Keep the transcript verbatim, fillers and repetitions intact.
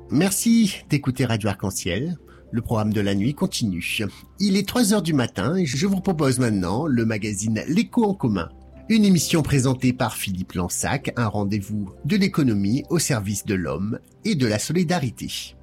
Merci d'écouter Radio Arc-en-Ciel. Le programme de la nuit continue. Il est trois heures du matin et je vous propose maintenant le magazine L'Écho en commun. Une émission présentée par Philippe Lansac, un rendez-vous de l'économie au service de l'homme et de la solidarité.